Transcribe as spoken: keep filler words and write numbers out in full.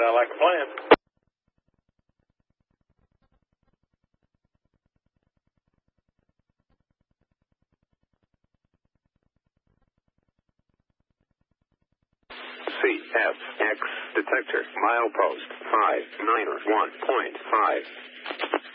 Sound like a plan. C F X detector milepost five nine one point five.